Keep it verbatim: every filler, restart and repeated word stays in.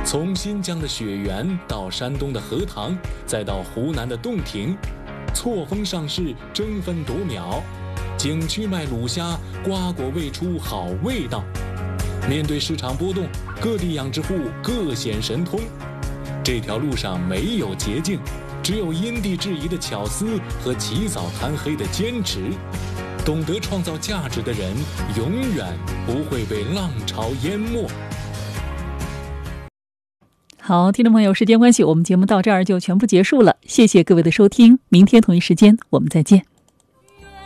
从新疆的雪原到山东的荷塘，再到湖南的洞庭，错峰上市，争分夺秒，景区卖卤虾，瓜果味出好味道。面对市场波动，各地养殖户各显神通。这条路上没有捷径，只有因地制宜的巧思和起早贪黑的坚持。懂得创造价值的人，永远不会被浪潮淹没。 好，听众朋友，时间关系，我们节目到这儿就全部结束了。谢谢各位的收听，明天同一时间我们再见。